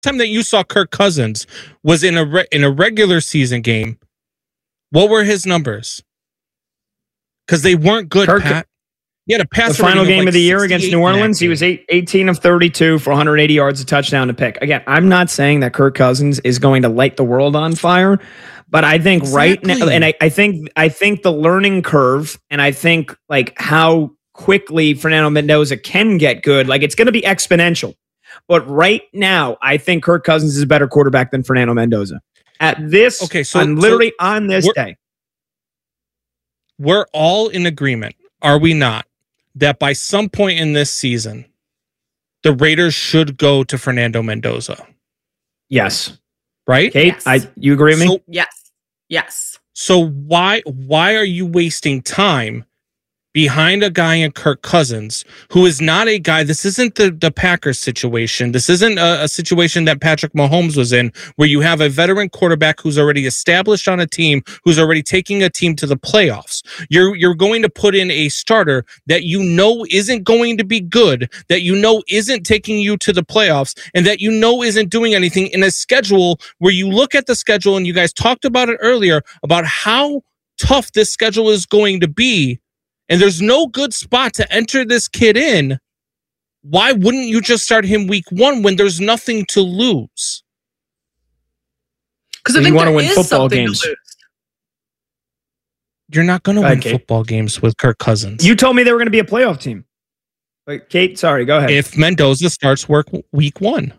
time that you saw Kirk Cousins was in a regular season game, what were his numbers? Because they weren't good, Pat. He had a pass. The final game of the year against New Orleans, he was 18 of 32 for 180 yards, a touchdown, a pick. Again, I'm not saying that Kirk Cousins is going to light the world on fire, but I think right now, and I think the learning curve, and I think like how quickly Fernando Mendoza can get good, like it's going to be exponential. But right now, I think Kirk Cousins is a better quarterback than Fernando Mendoza. At this, on this day. We're all in agreement, are we not, that by some point in this season, the Raiders should go to Fernando Mendoza? Yes. Right? Kate, yes. You agree with me? Yes. So why are you wasting time behind a guy in Kirk Cousins who is not a guy? This isn't the Packers situation. This isn't a situation that Patrick Mahomes was in, where you have a veteran quarterback who's already established on a team, who's already taking a team to the playoffs. You're going to put in a starter that you know isn't going to be good, that you know isn't taking you to the playoffs, and that you know isn't doing anything in a schedule where you look at the schedule, and you guys talked about it earlier, about how tough this schedule is going to be. And there's no good spot to enter this kid in. Why wouldn't you just start him week 1 when there's nothing to lose? Because I think you want to win football games. You're not going to win football games with Kirk Cousins. You told me they were going to be a playoff team. But Kate, sorry, go ahead. If Mendoza starts work week 1.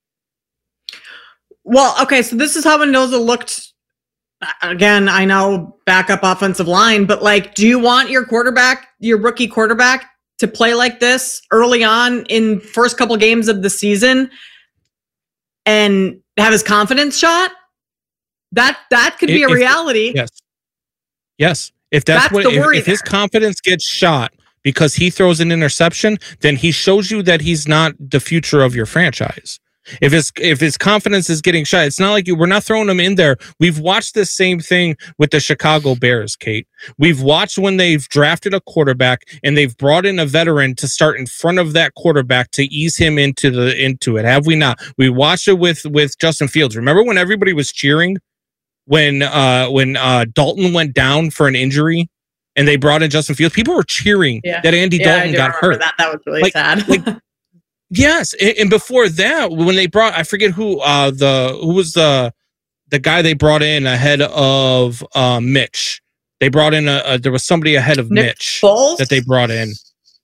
Well, okay, so this is how Mendoza looked. Again, I know backup offensive line, but like, do you want your rookie quarterback to play like this early on in first couple games of the season and have his confidence shot? That could be a reality. Yes. If if his confidence gets shot because he throws an interception, then he shows you that he's not the future of your franchise. If his confidence is getting shot, it's not like we're not throwing him in there. We've watched the same thing with the Chicago Bears, Kate. We've watched when they've drafted a quarterback and they've brought in a veteran to start in front of that quarterback to ease him into it. Have we not? We watched it with Justin Fields. Remember when everybody was cheering when Dalton went down for an injury and they brought in Justin Fields? People were cheering that Andy Dalton got hurt. That was really sad. Yes, and before that, when they brought, I forget who was the guy they brought in ahead of Mitch. They brought in there was somebody ahead of Mitch Foles? That they brought in.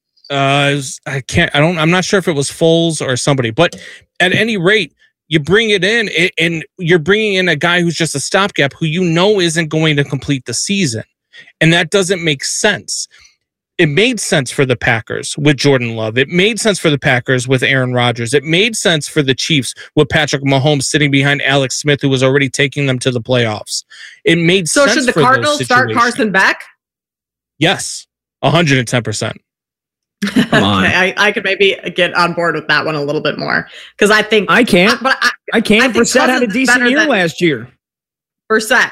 I'm not sure if it was Foles or somebody, but at any rate, you bring it in and you're bringing in a guy who's just a stopgap who you know isn't going to complete the season, and that doesn't make sense. It made sense for the Packers with Jordan Love. It made sense for the Packers with Aaron Rodgers. It made sense for the Chiefs with Patrick Mahomes sitting behind Alex Smith, who was already taking them to the playoffs. It made sense. So should the Cardinals start Carson Beck? Yes, 110%. Come on. Okay, I could maybe get on board with that one a little bit more because I think I can't. But I can't. Brissett had a decent year last year. Brissett.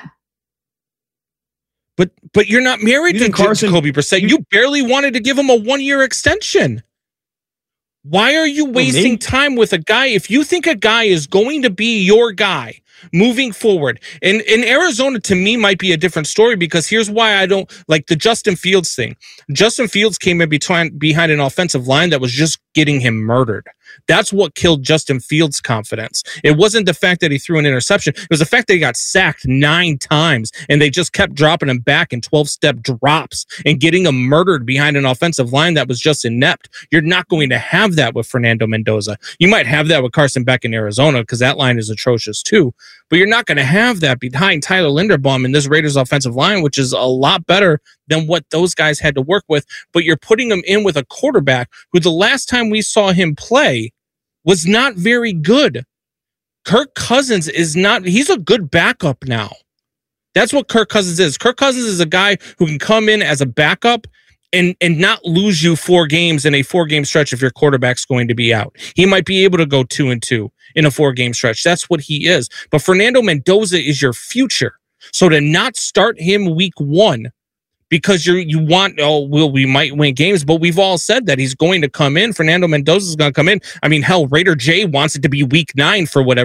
But you're not married to Jacoby Brissett. You barely wanted to give him a 1-year extension. Why are you wasting time with a guy? If you think a guy is going to be your guy moving forward, and in Arizona, to me, might be a different story because here's why I don't like the Justin Fields thing. Justin Fields came in behind an offensive line that was just getting him murdered. That's what killed Justin Fields' confidence. It wasn't the fact that he threw an interception. It was the fact that he got sacked 9 times and they just kept dropping him back in 12-step drops and getting him murdered behind an offensive line that was just inept. You're not going to have that with Fernando Mendoza. You might have that with Carson Beck in Arizona because that line is atrocious too. But you're not going to have that behind Tyler Linderbaum in this Raiders offensive line, which is a lot better than what those guys had to work with. But you're putting him in with a quarterback who the last time we saw him play was not very good. Kirk Cousins is not, he's a good backup now. That's what Kirk Cousins is. Kirk Cousins is a guy who can come in as a backup and not lose you 4 games in a 4-game stretch if your quarterback's going to be out. He might be able to go 2-2 in a 4-game stretch. That's what he is. But Fernando Mendoza is your future. So to not start him week 1 because you want, we might win games, but we've all said that he's going to come in. Fernando Mendoza is going to come in. I mean, hell, Raider J wants it to be week 9 for whatever